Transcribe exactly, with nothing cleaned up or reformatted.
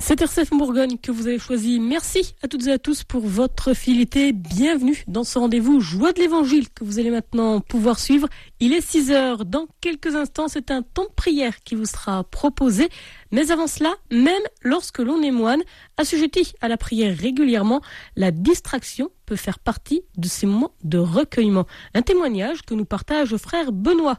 C'est R C F Bourgogne que vous avez choisi. Merci à toutes et à tous pour votre fidélité. Bienvenue dans ce rendez-vous Joie de l'Évangile que vous allez maintenant pouvoir suivre. Il est six heures. Dans quelques instants, c'est un temps de prière qui vous sera proposé. Mais avant cela, même lorsque l'on est moine, assujetti à la prière régulièrement, la distraction peut faire partie de ces moments de recueillement. Un témoignage que nous partage frère Benoît